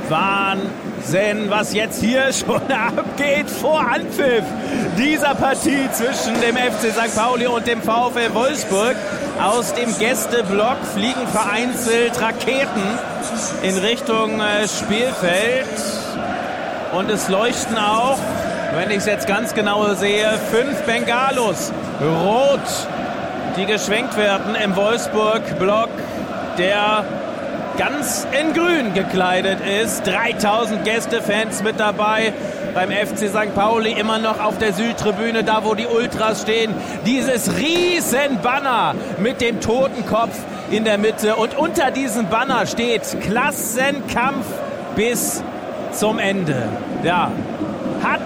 Wahnsinn, was jetzt hier schon abgeht vor Anpfiff dieser Partie zwischen dem FC St. Pauli und dem VfL Wolfsburg. Aus dem Gästeblock fliegen vereinzelt Raketen in Richtung Spielfeld. Und es leuchten auch, wenn ich es jetzt ganz genau sehe, 5 Bengalos rot, die geschwenkt werden im Wolfsburg-Block, der ganz in grün gekleidet ist. 3000 Gästefans mit dabei. Beim FC St. Pauli immer noch auf der Südtribüne, da wo die Ultras stehen. Dieses riesen Banner mit dem Totenkopf in der Mitte. Und unter diesem Banner steht Klassenkampf bis zum Ende. Ja, hat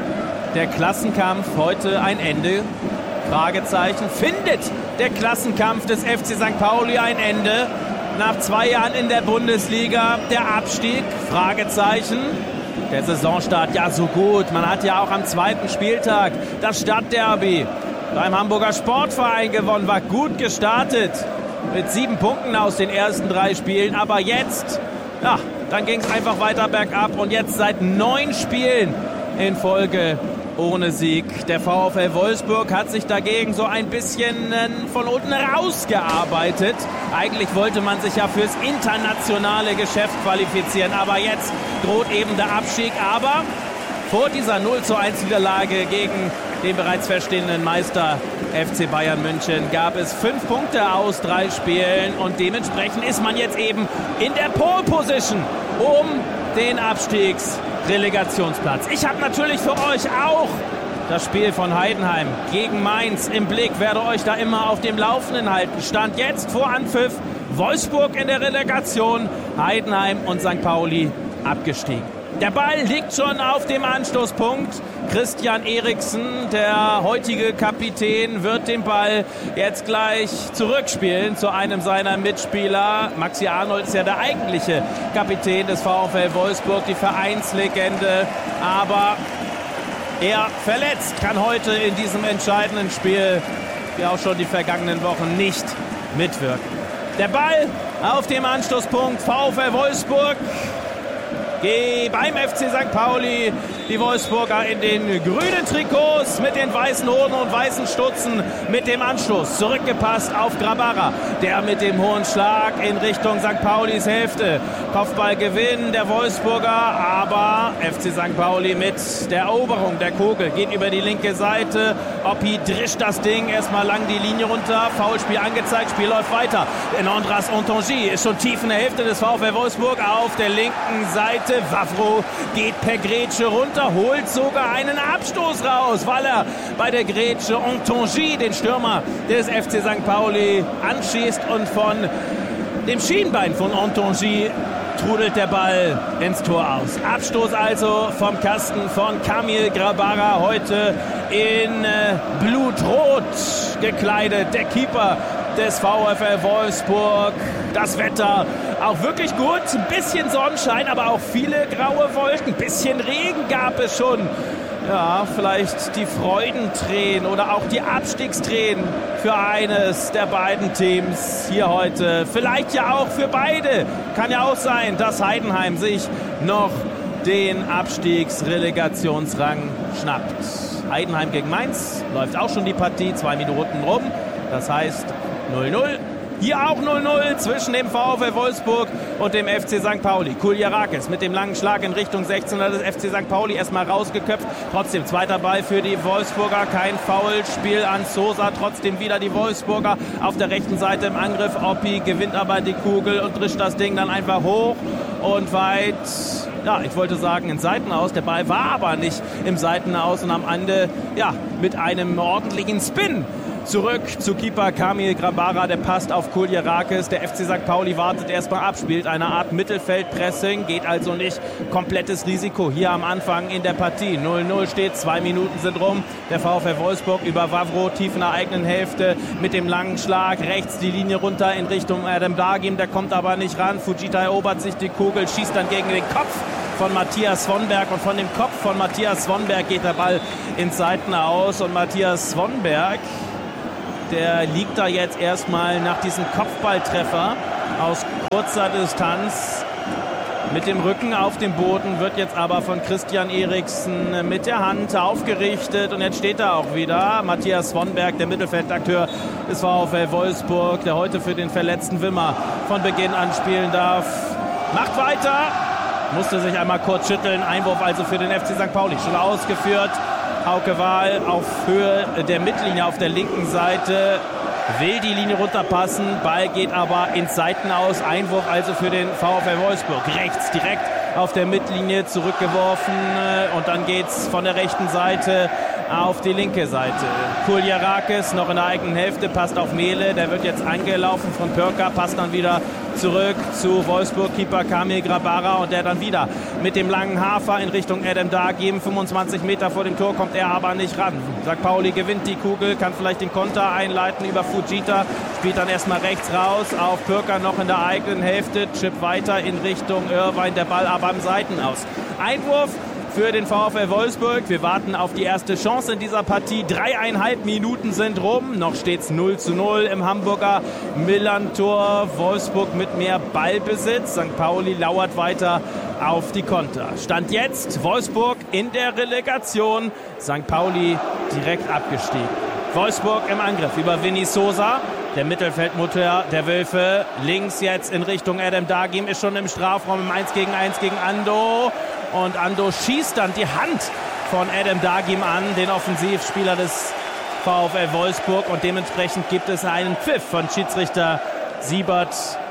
der Klassenkampf heute ein Ende? Fragezeichen. Findet der Klassenkampf des FC St. Pauli ein Ende? Nach 2 Jahren in der Bundesliga, der Abstieg? Fragezeichen. Der Saisonstart ja so gut. Man hat ja auch am 2. Spieltag das Stadtderby beim Hamburger Sportverein gewonnen. War gut gestartet mit 7 Punkten aus den ersten 3 Spielen. Aber jetzt, ja, dann ging es einfach weiter bergab. Und jetzt seit 9 Spielen in Folge ohne Sieg. Der VfL Wolfsburg hat sich dagegen so ein bisschen von unten rausgearbeitet. Eigentlich wollte man sich ja fürs internationale Geschäft qualifizieren, aber jetzt droht eben der Abstieg. Aber vor dieser 0:1 Niederlage gegen den bereits feststehenden Meister FC Bayern München gab es 5 Punkte aus 3 Spielen und dementsprechend ist man jetzt eben in der Pole Position um den Abstiegsrelegationsplatz. Ich habe natürlich für euch auch das Spiel von Heidenheim gegen Mainz im Blick, werde euch da immer auf dem Laufenden halten. Stand jetzt vor Anpfiff Wolfsburg in der Relegation, Heidenheim und St. Pauli abgestiegen. Der Ball liegt schon auf dem Anstoßpunkt. Christian Eriksen, der heutige Kapitän, wird den Ball jetzt gleich zurückspielen zu einem seiner Mitspieler. Maxi Arnold ist ja der eigentliche Kapitän des VfL Wolfsburg, die Vereinslegende. Aber er verletzt, kann heute in diesem entscheidenden Spiel, wie auch schon die vergangenen Wochen, nicht mitwirken. Der Ball auf dem Anstoßpunkt VfL Wolfsburg. Beim FC St. Pauli, die Wolfsburger in den grünen Trikots mit den weißen Hosen und weißen Stutzen mit dem Anstoß. Zurückgepasst auf Grabara, der mit dem hohen Schlag in Richtung St. Paulis Hälfte. Kopfballgewinn der Wolfsburger, aber FC St. Pauli mit der Eroberung der Kugel geht über die linke Seite. Oppi drischt das Ding erstmal lang die Linie runter. Foulspiel angezeigt, Spiel läuft weiter. Nondras Ontonji ist schon tief in der Hälfte des VfL Wolfsburg auf der linken Seite. Wavro geht per Grätsche runter, holt sogar einen Abstoß raus, weil er bei der Grätsche Ontonji, den Stürmer des FC St. Pauli, anschießt und von dem Schienbein von Ontonji trudelt der Ball ins Tor aus. Abstoß also vom Kasten von Kamil Grabara, heute in blutrot gekleidet, der Keeper des VfL Wolfsburg. Das Wetter auch wirklich gut, ein bisschen Sonnenschein, aber auch viele graue Wolken, ein bisschen Regen gab es schon. Ja, vielleicht die Freudentränen oder auch die Abstiegstränen für eines der beiden Teams hier heute. Vielleicht ja auch für beide. Kann ja auch sein, dass Heidenheim sich noch den Abstiegsrelegationsrang schnappt. Heidenheim gegen Mainz läuft auch schon die Partie, 2 Minuten rum. Das heißt 0:0. Hier auch 0:0 zwischen dem VfL Wolfsburg und dem FC St. Pauli. Kuljarakis mit dem langen Schlag in Richtung 16er des FC St. Pauli erstmal rausgeköpft. Trotzdem zweiter Ball für die Wolfsburger. Kein Foulspiel an Sosa. Trotzdem wieder die Wolfsburger auf der rechten Seite im Angriff. Oppi gewinnt aber die Kugel und drischt das Ding dann einfach hoch und weit. Ja, ich wollte sagen in Seitenaus. Der Ball war aber nicht im Seitenaus und am Ende ja mit einem ordentlichen Spin zurück zu Keeper Kamil Grabara, der passt auf Kuljarakis. Der FC St. Pauli wartet erstmal ab, spielt eine Art Mittelfeldpressing, geht also nicht komplettes Risiko hier am Anfang in der Partie. 0:0 steht, 2 Minuten sind rum. Der VfL Wolfsburg über Wavro tief in der eigenen Hälfte mit dem langen Schlag, rechts die Linie runter in Richtung Adam Dagim, der kommt aber nicht ran. Fujita erobert sich die Kugel, schießt dann gegen den Kopf von Matthias Svonberg und von dem Kopf von Matthias Svonberg geht der Ball ins Seitenaus und Matthias Svonberg, der liegt da jetzt erstmal nach diesem Kopfballtreffer aus kurzer Distanz mit dem Rücken auf dem Boden, wird jetzt aber von Christian Eriksen mit der Hand aufgerichtet und jetzt steht er auch wieder. Matthias Swanberg, der Mittelfeldakteur des VfL Wolfsburg, der heute für den verletzten Wimmer von Beginn an spielen darf, macht weiter, musste sich einmal kurz schütteln. Einwurf also für den FC St. Pauli, schon ausgeführt. Hauke Wahl auf Höhe der Mittellinie auf der linken Seite, will die Linie runterpassen, Ball geht aber ins Seitenaus, Einwurf also für den VfL Wolfsburg. Rechts direkt auf der Mittellinie zurückgeworfen und dann geht's von der rechten Seite auf die linke Seite. Kuljarakis noch in der eigenen Hälfte, passt auf Mehle, der wird jetzt angelaufen von Pörker, passt dann wieder zurück zu Wolfsburg-Keeper Kamil Grabara und der dann wieder mit dem langen Hafer in Richtung Erdem Dağ. 25 Meter vor dem Tor kommt er aber nicht ran. St. Pauli gewinnt die Kugel, kann vielleicht den Konter einleiten über Fujita, spielt dann erstmal rechts raus auf Pörker noch in der eigenen Hälfte, Chip weiter in Richtung Irrwein, der Ball aber am Seitenaus. Einwurf für den VfL Wolfsburg. Wir warten auf die erste Chance in dieser Partie. 3,5 Minuten sind rum. Noch steht es 0:0 im Hamburger Millantor. Wolfsburg mit mehr Ballbesitz. St. Pauli lauert weiter auf die Konter. Stand jetzt Wolfsburg in der Relegation. St. Pauli direkt abgestiegen. Wolfsburg im Angriff über Vini Sosa. Der Mittelfeldmutter der Wölfe. Links jetzt in Richtung Erdem Dağ. Ist schon im Strafraum im 1:1 gegen Ando. Und Ando schießt dann die Hand von Erdem Dağ an, den Offensivspieler des VfL Wolfsburg. Und dementsprechend gibt es einen Pfiff von Schiedsrichter Siebert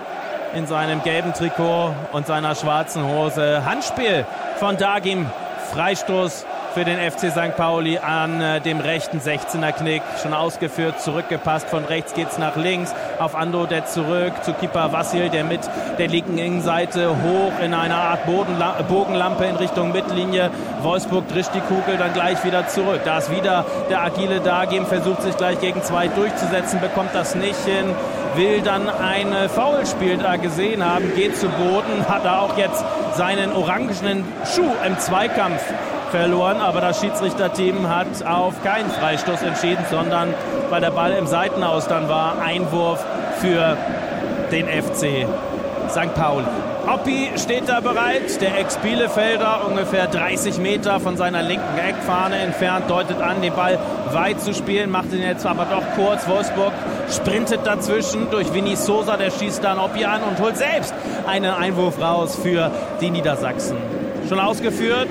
in seinem gelben Trikot und seiner schwarzen Hose. Handspiel von Dağ, Freistoß für den FC St. Pauli an dem rechten 16er Knick. Schon ausgeführt, zurückgepasst. Von rechts geht's nach links. Auf Ando, der zurück zu Keeper Vassil, der mit der linken Innenseite hoch in einer Art Bogenlampe in Richtung Mittellinie. Wolfsburg drischt die Kugel dann gleich wieder zurück. Da ist wieder der agile Dağ, versucht sich gleich gegen zwei durchzusetzen, bekommt das nicht hin. Will dann ein Foulspiel da gesehen haben, geht zu Boden, hat da auch jetzt seinen orangenen Schuh im Zweikampf verloren, aber das Schiedsrichterteam hat auf keinen Freistoß entschieden, sondern weil der Ball im Seitenaus dann war, Einwurf für den FC St. Pauli. Oppi steht da bereit, der Ex-Bielefelder, ungefähr 30 Meter von seiner linken Eckfahne entfernt, deutet an, den Ball weit zu spielen, macht ihn jetzt aber doch kurz. Wolfsburg sprintet dazwischen durch Vini Sosa, der schießt dann Oppi an und holt selbst einen Einwurf raus für die Niedersachsen. Schon ausgeführt,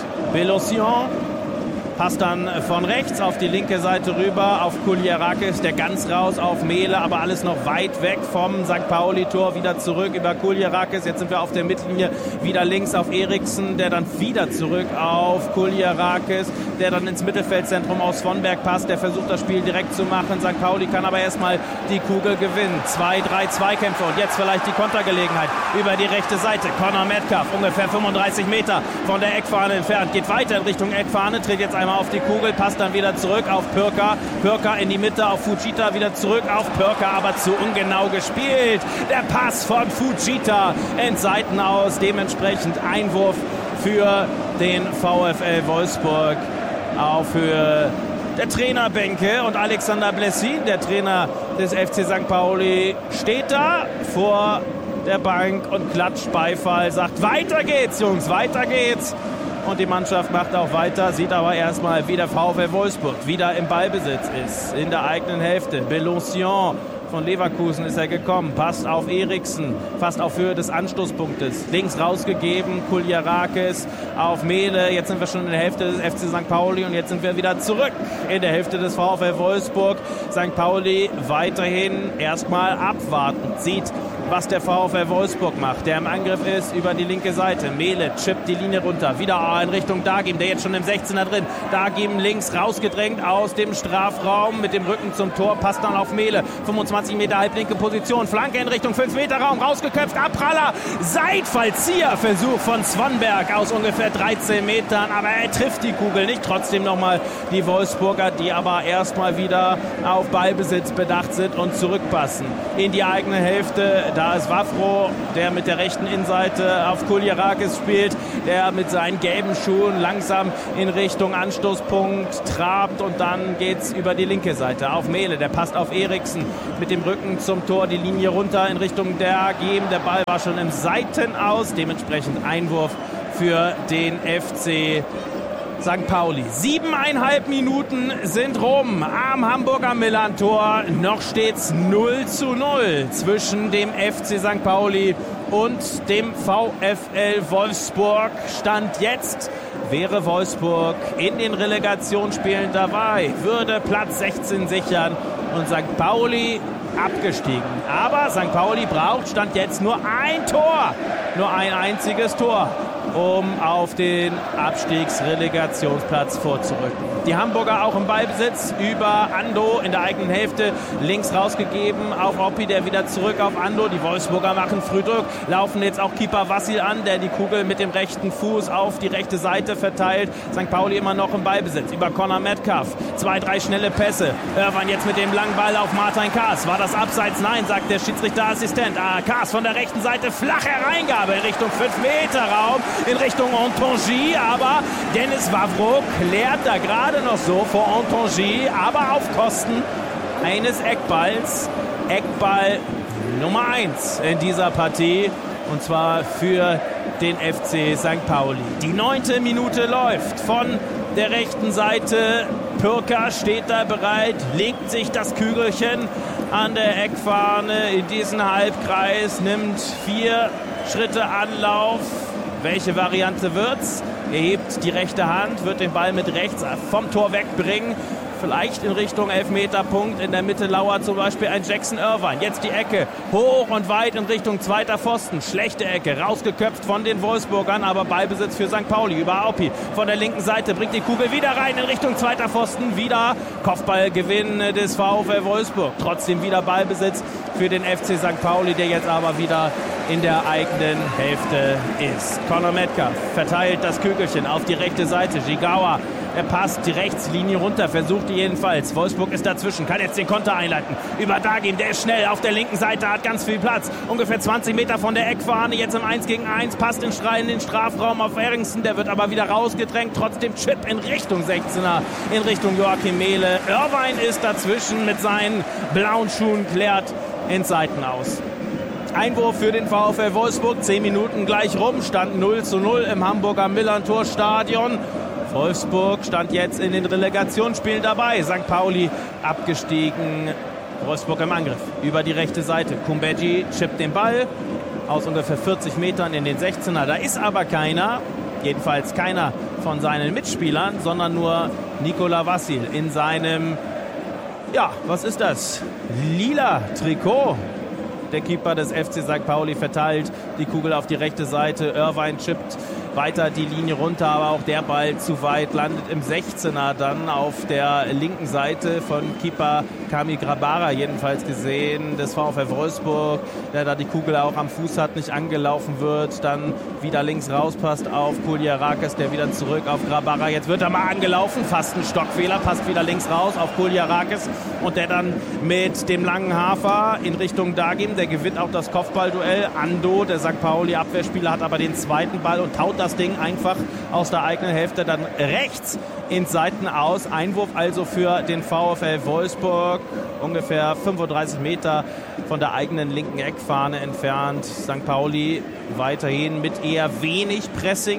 Belocian passt dann von rechts auf die linke Seite rüber auf Kuljarakis, der ganz raus auf Mehle, aber alles noch weit weg vom St. Pauli-Tor. Wieder zurück über Kuljarakis. Jetzt sind wir auf der Mittellinie, wieder links auf Eriksen, der dann wieder zurück auf Kuljarakis, der dann ins Mittelfeldzentrum aus Swanberg passt. Der versucht das Spiel direkt zu machen. St. Pauli kann aber erstmal die Kugel gewinnen. 2-3 Zweikämpfe und jetzt vielleicht die Kontergelegenheit über die rechte Seite. Conor Metcalf, ungefähr 35 Meter von der Eckfahne entfernt, geht weiter in Richtung Eckfahne, tritt jetzt einmal auf die Kugel, passt dann wieder zurück auf Pörker. Pörker in die Mitte auf Fujita, wieder zurück auf Pörker, aber zu ungenau gespielt. Der Pass von Fujita ins Seitenaus, dementsprechend Einwurf für den VfL Wolfsburg auf Höhe der Trainerbänke. Und Alexander Blessin, der Trainer des FC St. Pauli, steht da vor der Bank und klatscht Beifall, sagt: Weiter geht's, Jungs, weiter geht's. Und die Mannschaft macht auch weiter, sieht aber erstmal, wie der VfL Wolfsburg wieder im Ballbesitz ist, in der eigenen Hälfte. Belocian von Leverkusen ist er gekommen, passt auf Eriksen, fast auf Höhe des Anstoßpunktes. Links rausgegeben, Kuljarakis auf Mehle. Jetzt sind wir schon in der Hälfte des FC St. Pauli und jetzt sind wir wieder zurück in der Hälfte des VfL Wolfsburg. St. Pauli weiterhin erstmal abwartend, sieht, was der VfL Wolfsburg macht, der im Angriff ist über die linke Seite. Mehle chippt die Linie runter, wieder in Richtung Dağ, der jetzt schon im 16er drin. Dağ links rausgedrängt aus dem Strafraum mit dem Rücken zum Tor, passt dann auf Mehle. 25 Meter halblinke Position, Flanke in Richtung 5-Meter-Raum, rausgeköpft, Abpraller, Seitfallzieher, Versuch von Swanberg aus ungefähr 13 Metern, aber er trifft die Kugel nicht. Trotzdem nochmal die Wolfsburger, die aber erstmal wieder auf Ballbesitz bedacht sind und zurückpassen in die eigene Hälfte Da ist Wavro, der mit der rechten Innenseite auf Kuljarakis spielt, der mit seinen gelben Schuhen langsam in Richtung Anstoßpunkt trabt und dann geht's über die linke Seite auf Mehle. Der passt auf Eriksen mit dem Rücken zum Tor, die Linie runter in Richtung der AG. Der Ball war schon im Seitenaus, dementsprechend Einwurf für den FC St. Pauli. 7,5 Minuten sind rum am Hamburger Millerntor. Noch steht's 0:0 zwischen dem FC St. Pauli und dem VfL Wolfsburg. Stand jetzt wäre Wolfsburg in den Relegationsspielen dabei, würde Platz 16 sichern und St. Pauli abgestiegen. Aber St. Pauli braucht Stand jetzt nur ein Tor, nur ein einziges Tor, um auf den Abstiegsrelegationsplatz vorzurücken. Die Hamburger auch im Ballbesitz über Ando in der eigenen Hälfte, links rausgegeben auf Oppi, der wieder zurück auf Ando. Die Wolfsburger machen Frühdruck, laufen jetzt auch Keeper Vassil an, der die Kugel mit dem rechten Fuß auf die rechte Seite verteilt. St. Pauli immer noch im Ballbesitz über Conor Metcalf. 2, 3 schnelle Pässe. Irwan jetzt mit dem langen Ball auf Martin Kaas. War das Abseits? Nein, sagt der Schiedsrichterassistent. Kaas von der rechten Seite, flache Reingabe in Richtung 5-Meter-Raum, in Richtung Ontonji, aber Dennis Wavro klärt da gerade noch so vor Ontonji, aber auf Kosten eines Eckballs. Eckball Nummer 1 in dieser Partie und zwar für den FC St. Pauli. Die 9. Minute läuft von der rechten Seite. Pürker steht da bereit, legt sich das Kügelchen an der Eckfahne in diesen Halbkreis, nimmt 4 Schritte Anlauf. Welche Variante wird's? Er hebt die rechte Hand, wird den Ball mit rechts vom Tor wegbringen. Vielleicht in Richtung Elfmeterpunkt. In der Mitte lauert zum Beispiel ein Jackson Irvine. Jetzt die Ecke. Hoch und weit in Richtung zweiter Pfosten. Schlechte Ecke. Rausgeköpft von den Wolfsburgern. Aber Ballbesitz für St. Pauli. Über Aupi von der linken Seite. Bringt die Kugel wieder rein in Richtung zweiter Pfosten. Wieder Kopfballgewinn des VfL Wolfsburg. Trotzdem wieder Ballbesitz für den FC St. Pauli, der jetzt aber wieder in der eigenen Hälfte ist. Conor Metcalf verteilt das Kügelchen auf die rechte Seite. Jigawa, er passt die Rechtslinie runter, versucht die jedenfalls. Wolfsburg ist dazwischen, kann jetzt den Konter einleiten. Über Dagim, der ist schnell auf der linken Seite, hat ganz viel Platz. Ungefähr 20 Meter von der Eckfahne, jetzt im 1 gegen 1, passt in den Strafraum auf Eriksen. Der wird aber wieder rausgedrängt. Trotzdem Chip in Richtung 16er, in Richtung Joachim Mehle. Irvine ist dazwischen mit seinen blauen Schuhen, klärt ins Seitenaus. Einwurf für den VfL Wolfsburg, 10 Minuten gleich rum, stand 0:0 im Hamburger Millerntor-Stadion. Wolfsburg stand jetzt in den Relegationsspielen dabei. St. Pauli abgestiegen, Wolfsburg im Angriff über die rechte Seite. Kumbedji chippt den Ball aus ungefähr 40 Metern in den 16er. Da ist aber keiner, jedenfalls keiner von seinen Mitspielern, sondern nur Nikola Vassil in seinem, ja, was ist das? Lila Trikot. Der Keeper des FC St. Pauli verteilt die Kugel auf die rechte Seite. Irvine chippt weiter die Linie runter, aber auch der Ball zu weit, landet im 16er dann auf der linken Seite von Keeper Kamil Grabara, jedenfalls gesehen, des VfL Wolfsburg, der da die Kugel auch am Fuß hat, nicht angelaufen wird, dann wieder links rauspasst auf Kuljarakis, der wieder zurück auf Grabara. Jetzt wird er mal angelaufen, fast ein Stockfehler, passt wieder links raus auf Kuljarakis und der dann mit dem langen Hafer in Richtung Dagim, der gewinnt auch das Kopfballduell. Ando, der St. Pauli Abwehrspieler, hat aber den zweiten Ball und taut das Ding einfach aus der eigenen Hälfte dann rechts ins Seitenaus. Einwurf also für den VfL Wolfsburg, ungefähr 35 Meter von der eigenen linken Eckfahne entfernt. St. Pauli weiterhin mit eher wenig Pressing.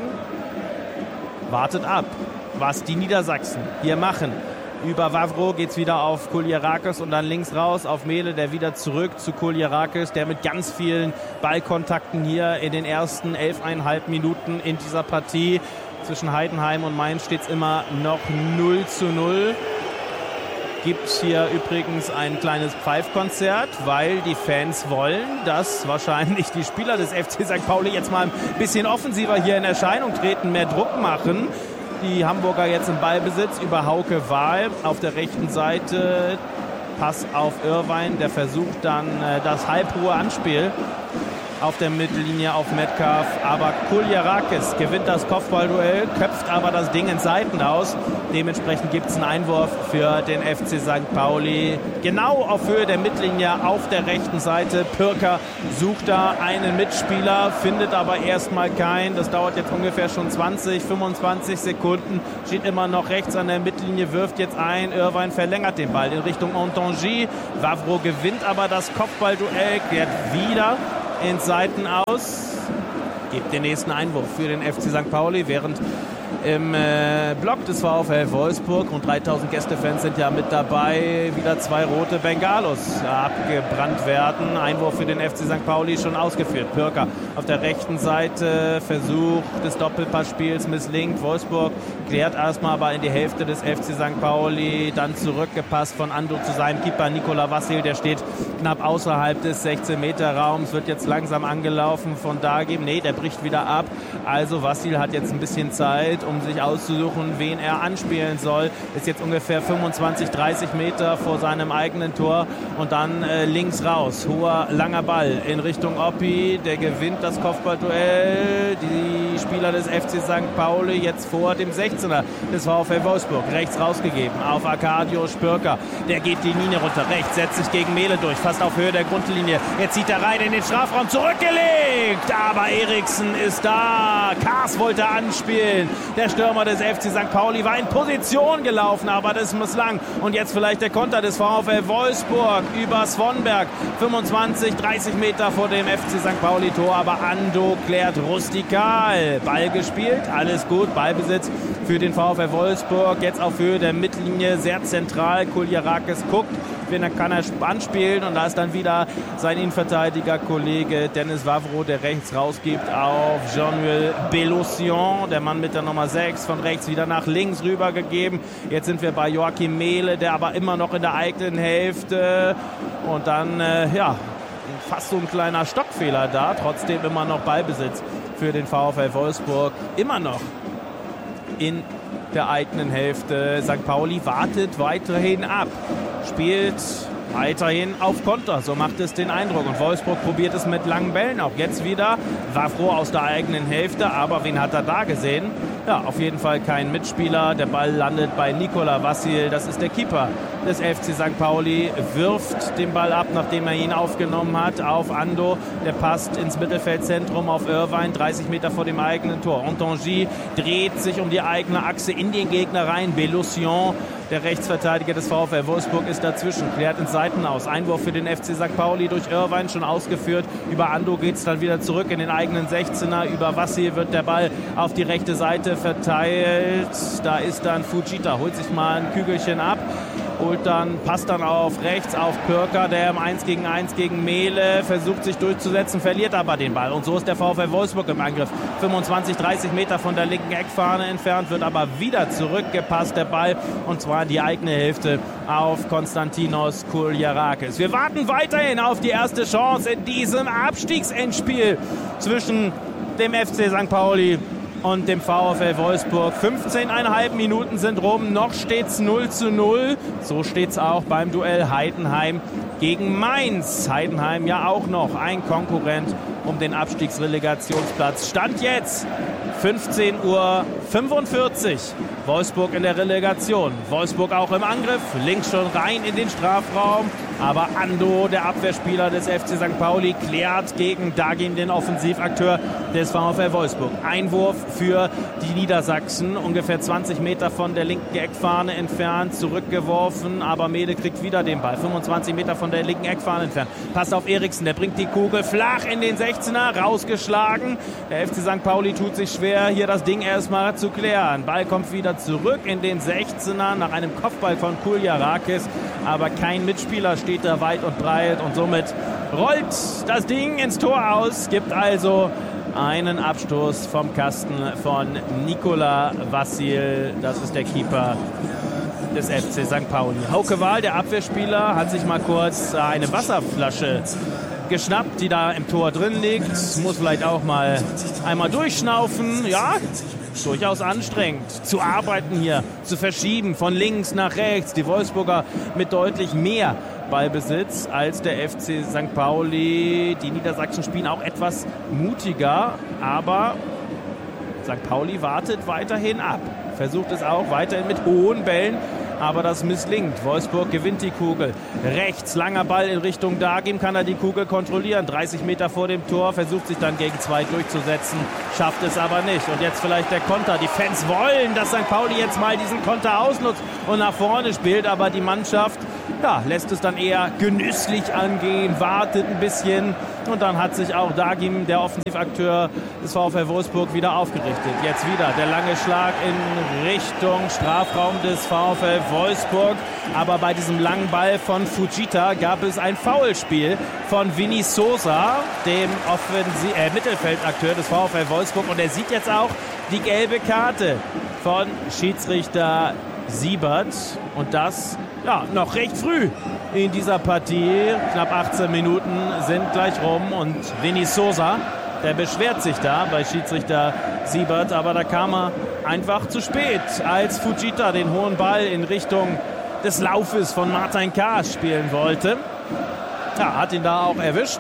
Wartet ab, was die Niedersachsen hier machen. Über Wavro geht es wieder auf Kuljarakis und dann links raus auf Mehle, der wieder zurück zu Kuljarakis, der mit ganz vielen Ballkontakten hier in den ersten 11,5 Minuten in dieser Partie zwischen Heidenheim und Mainz steht es immer noch 0:0. Gibt hier übrigens ein kleines Pfeifkonzert, weil die Fans wollen, dass wahrscheinlich die Spieler des FC St. Pauli jetzt mal ein bisschen offensiver hier in Erscheinung treten, mehr Druck machen. Die Hamburger jetzt im Ballbesitz über Hauke Wahl auf der rechten Seite. Pass auf Irvine, der versucht dann das halbhohe Anspiel auf der Mittellinie auf Metcalf, aber Kuljarakis gewinnt das Kopfballduell, köpft aber das Ding in Seiten aus. Dementsprechend gibt es einen Einwurf für den FC St. Pauli. Genau auf Höhe der Mittellinie auf der rechten Seite. Pürker sucht da einen Mitspieler, findet aber erstmal keinen. Das dauert jetzt ungefähr schon 20, 25 Sekunden. Steht immer noch rechts an der Mittellinie, wirft jetzt ein. Irvine verlängert den Ball in Richtung Montangy. Wavro gewinnt aber das Kopfballduell, kehrt wieder in Seiten aus. Gibt den nächsten Einwurf für den FC St. Pauli, während im Block des VfL Wolfsburg, rund 3000 Gästefans sind ja mit dabei, wieder 2 rote Bengalos abgebrannt werden. Einwurf für den FC St. Pauli schon ausgeführt. Pürker auf der rechten Seite, Versuch des Doppelpassspiels misslingt. Wolfsburg klärt erstmal aber in die Hälfte des FC St. Pauli, dann zurückgepasst von Ando zu seinem Keeper Nikola Vassil, der steht knapp außerhalb des 16-Meter-Raums, wird jetzt langsam angelaufen von Dagim. Nee, der bricht wieder ab. Also Vassil hat jetzt ein bisschen Zeit, um sich auszusuchen, wen er anspielen soll. Ist jetzt ungefähr 25, 30 Meter vor seinem eigenen Tor und dann links raus. Hoher, langer Ball in Richtung Oppi. Der gewinnt das Kopfballduell. Die Spieler des FC St. Pauli jetzt vor dem 16er des VfL Wolfsburg. Rechts rausgegeben auf Arkadiusz Pürker. Der geht die Linie runter. Rechts setzt sich gegen Mehle durch. Fast auf Höhe der Grundlinie. Jetzt zieht er rein in den Strafraum. Zurückgelegt. Aber Eriksen ist da. Kars wollte anspielen. Der Stürmer des FC St. Pauli war in Position gelaufen, aber das misslang. Und jetzt vielleicht der Konter des VfL Wolfsburg über Svonberg. 25, 30 Meter vor dem FC St. Pauli-Tor, aber Ando klärt rustikal. Ball gespielt, alles gut, Ballbesitz für den VfL Wolfsburg. Jetzt auf Höhe der Mittellinie, sehr zentral. Kuljarakis guckt, wen kann er anspielen. Und da ist dann wieder sein Innenverteidiger-Kollege Dennis Wavro, der rechts rausgibt auf Jean-Noël Bellosion, der Mann mit der Nummer 6, von rechts wieder nach links rübergegeben. Jetzt sind wir bei Joachim Mehle, der aber immer noch in der eigenen Hälfte. Und dann, fast so ein kleiner Stockfehler da. Trotzdem immer noch Ballbesitz für den VfL Wolfsburg. Immer noch in der eigenen Hälfte. St. Pauli wartet weiterhin ab. Spielt weiterhin auf Konter, so macht es den Eindruck. Und Wolfsburg probiert es mit langen Bällen. Auch jetzt wieder Wavro aus der eigenen Hälfte. Aber wen hat er da gesehen? Ja, auf jeden Fall kein Mitspieler. Der Ball landet bei Nikola Vassil. Das ist der Keeper des FC St. Pauli. Wirft den Ball ab, nachdem er ihn aufgenommen hat, auf Ando. Der passt ins Mittelfeldzentrum auf Irvine, 30 Meter vor dem eigenen Tor. Montangy dreht sich um die eigene Achse in den Gegner rein. Bellosion, der Rechtsverteidiger des VfL Wolfsburg, ist dazwischen, klärt in Seiten aus. Einwurf für den FC St. Pauli durch Irvine, schon ausgeführt. Über Ando geht es dann wieder zurück in den eigenen 16er. Über Vassil wird der Ball auf die rechte Seite verteilt. Da ist dann Fujita, holt sich mal ein Kügelchen ab. Passt dann auf rechts auf Pürker, der im 1-gegen-1 gegen Mehle versucht sich durchzusetzen, verliert aber den Ball. Und so ist der VfL Wolfsburg im Angriff. 25, 30 Meter von der linken Eckfahne entfernt, wird aber wieder zurückgepasst, der Ball. Und zwar in die eigene Hälfte auf Konstantinos Kuljarakis. Wir warten weiterhin auf die erste Chance in diesem Abstiegsendspiel zwischen dem FC St. Pauli und dem VfL Wolfsburg. 15,5 Minuten sind rum, noch steht's 0:0. So steht's auch beim Duell Heidenheim gegen Mainz. Heidenheim ja auch noch ein Konkurrent um den Abstiegsrelegationsplatz. Stand jetzt 15:45 Uhr. Wolfsburg in der Relegation. Wolfsburg auch im Angriff. Links schon rein in den Strafraum. Aber Ando, der Abwehrspieler des FC St. Pauli, klärt gegen Dagim, den Offensivakteur des VfL Wolfsburg. Einwurf für die Niedersachsen. Ungefähr 20 Meter von der linken Eckfahne entfernt. Zurückgeworfen. Aber Mehle kriegt wieder den Ball. 25 Meter von der linken Eckfahne entfernt. Passt auf Eriksen. Der bringt die Kugel flach in den 16er. Rausgeschlagen. Der FC St. Pauli tut sich schwer, hier das Ding erstmal zu klären. Ball kommt wieder zurück in den 16er nach einem Kopfball von Kuljarakis. Aber kein Mitspieler steht da weit und breit. Und somit rollt das Ding ins Tor aus. Gibt also einen Abstoß vom Kasten von Nikola Vassil. Das ist der Keeper des FC St. Pauli. Hauke Wahl, der Abwehrspieler, hat sich mal kurz eine Wasserflasche geschnappt, die da im Tor drin liegt. Muss vielleicht auch mal einmal durchschnaufen. Ja, durchaus anstrengend zu arbeiten hier, zu verschieben von links nach rechts. Die Wolfsburger mit deutlich mehr Ballbesitz als der FC St. Pauli. Die Niedersachsen spielen auch etwas mutiger, aber St. Pauli wartet weiterhin ab. Versucht es auch weiterhin mit hohen Bällen, aber das misslingt. Wolfsburg gewinnt die Kugel. Rechts, langer Ball in Richtung Dagim, kann er die Kugel kontrollieren. 30 Meter vor dem Tor, versucht sich dann gegen 2 durchzusetzen, schafft es aber nicht. Und jetzt vielleicht der Konter. Die Fans wollen, dass St. Pauli jetzt mal diesen Konter ausnutzt und nach vorne spielt, aber die Mannschaft lässt es dann eher genüsslich angehen, wartet ein bisschen. Und dann hat sich auch Dagim, der Offensivakteur des VfL Wolfsburg, wieder aufgerichtet. Jetzt wieder der lange Schlag in Richtung Strafraum des VfL Wolfsburg. Aber bei diesem langen Ball von Fujita gab es ein Foulspiel von Vini Sosa, dem Mittelfeldakteur des VfL Wolfsburg. Und er sieht jetzt auch die gelbe Karte von Schiedsrichter Siebert. Und das noch recht früh in dieser Partie. Knapp 18 Minuten sind gleich rum und Vini Sosa, der beschwert sich da bei Schiedsrichter Siebert, aber da kam er einfach zu spät, als Fujita den hohen Ball in Richtung des Laufes von Martin Kaas spielen wollte. Hat ihn da auch erwischt.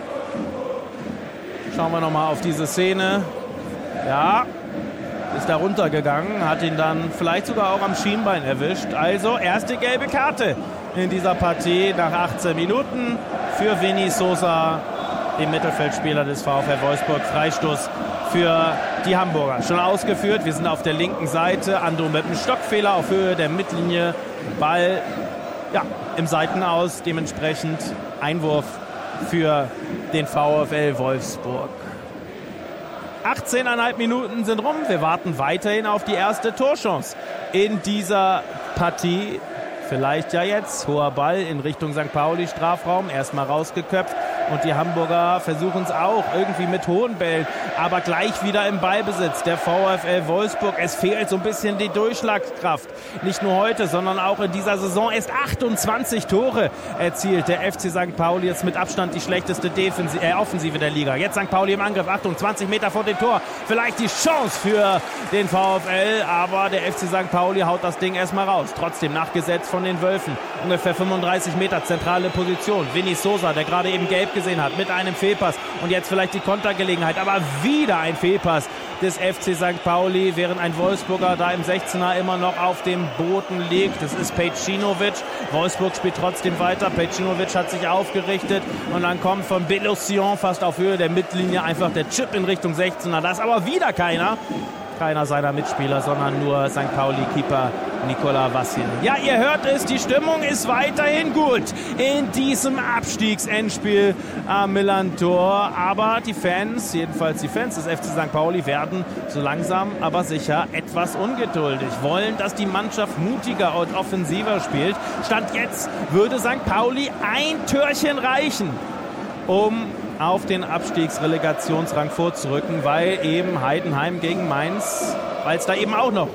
Schauen wir nochmal auf diese Szene. Ist da runtergegangen, hat ihn dann vielleicht sogar auch am Schienbein erwischt. Also erste gelbe Karte in dieser Partie nach 18 Minuten für Vini Sosa, den Mittelfeldspieler des VfL Wolfsburg. Freistoß für die Hamburger. Schon ausgeführt, wir sind auf der linken Seite. Ando mit einem Stockfehler auf Höhe der Mittellinie. Ball im Seitenaus, dementsprechend Einwurf für den VfL Wolfsburg. 18,5 Minuten sind rum. Wir warten weiterhin auf die erste Torchance in dieser Partie. Vielleicht jetzt. Hoher Ball in Richtung St. Pauli Strafraum. Erstmal rausgeköpft. Und die Hamburger versuchen es auch irgendwie mit hohen Bällen. Aber gleich wieder im Ballbesitz. Der VfL Wolfsburg. Es fehlt so ein bisschen die Durchschlagskraft. Nicht nur heute, sondern auch in dieser Saison. Erst 28 Tore erzielt der FC St. Pauli. Jetzt mit Abstand die schlechteste Offensive der Liga. Jetzt St. Pauli im Angriff. Achtung, 20 Meter vor dem Tor. Vielleicht die Chance für den VfL. Aber der FC St. Pauli haut das Ding erstmal raus. Trotzdem nachgesetzt von den Wölfen. Ungefähr 35 Meter zentrale Position. Vini Sosa, der gerade eben gelb gesehen hat, mit einem Fehlpass. Und jetzt vielleicht die Kontergelegenheit. Aber wieder ein Fehlpass des FC St. Pauli, während ein Wolfsburger da im 16er immer noch auf dem Boden liegt. Das ist Pejcinovic. Wolfsburg spielt trotzdem weiter. Pejcinovic hat sich aufgerichtet und dann kommt von Bellosion fast auf Höhe der Mittellinie einfach der Chip in Richtung 16er. Da ist aber wieder keiner seiner Mitspieler, sondern nur St. Pauli-Keeper Nikola Vassil. Ja, ihr hört es, die Stimmung ist weiterhin gut in diesem Abstiegsendspiel am Millantor. Aber die Fans, jedenfalls die Fans des FC St. Pauli, werden so langsam, aber sicher etwas ungeduldig. Wollen, dass die Mannschaft mutiger und offensiver spielt. Stand jetzt würde St. Pauli ein Törchen reichen, um auf den Abstiegsrelegationsrang vorzurücken, weil eben Heidenheim gegen Mainz, weil es da eben auch noch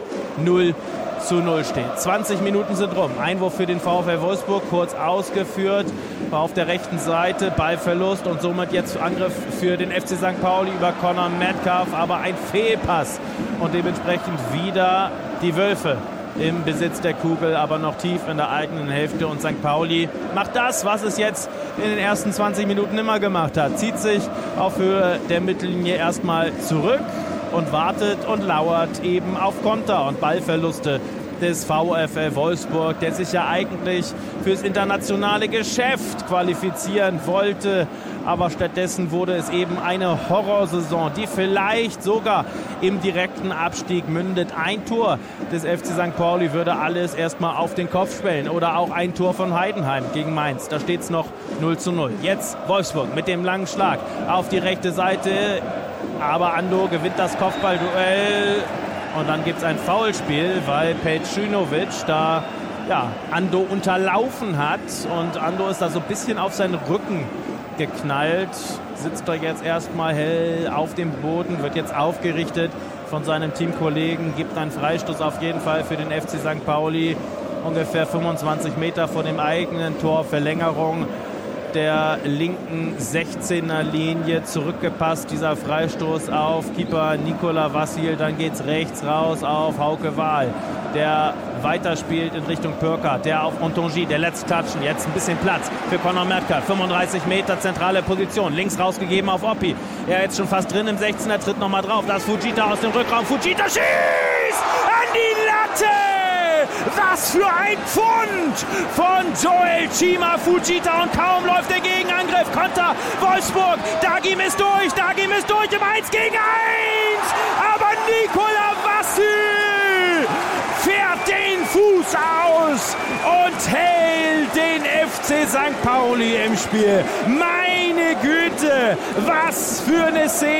0:0 steht. 20 Minuten sind rum. Einwurf für den VfL Wolfsburg, kurz ausgeführt, war auf der rechten Seite, Ballverlust und somit jetzt Angriff für den FC St. Pauli über Conor Metcalf, aber ein Fehlpass und dementsprechend wieder die Wölfe im Besitz der Kugel, aber noch tief in der eigenen Hälfte. Und St. Pauli macht das, was es jetzt in den ersten 20 Minuten immer gemacht hat. Zieht sich auf Höhe der Mittellinie erstmal zurück und wartet und lauert eben auf Konter und Ballverluste des VfL Wolfsburg, der sich ja eigentlich fürs internationale Geschäft qualifizieren wollte. Aber stattdessen wurde es eben eine Horrorsaison, die vielleicht sogar im direkten Abstieg mündet. Ein Tor des FC St. Pauli würde alles erstmal auf den Kopf stellen. Oder auch ein Tor von Heidenheim gegen Mainz. Da steht es noch 0:0. Jetzt Wolfsburg mit dem langen Schlag auf die rechte Seite. Aber Ando gewinnt das Kopfballduell. Und dann gibt es ein Foulspiel, weil Pejcinovic da Ando unterlaufen hat. Und Ando ist da so ein bisschen auf seinen Rücken geknallt. Sitzt da jetzt erstmal hell auf dem Boden, wird jetzt aufgerichtet von seinem Teamkollegen, gibt einen Freistoß auf jeden Fall für den FC St. Pauli. Ungefähr 25 Meter vor dem eigenen Tor, Verlängerung. der linken 16er-Linie zurückgepasst. Dieser Freistoß auf Keeper Nikola Vassil. Dann geht's rechts raus auf Hauke Wahl, der weiterspielt in Richtung Pürkart, der auf Ontonji, der lässt klatschen. Jetzt ein bisschen Platz für Conor Mertke. 35 Meter zentrale Position. Links rausgegeben auf Oppi. Er jetzt schon fast drin im 16er, tritt nochmal drauf. Da ist Fujita aus dem Rückraum. Fujita schießt an die Latte! Was für ein Pfund von Joel Chima Fujita und kaum läuft der Gegenangriff. Konter Wolfsburg. Dagim ist durch im 1 gegen 1. Aber Nikola Vassil fährt den Fuß aus und hält den FC St. Pauli im Spiel. Meine Güte, was für eine Szene.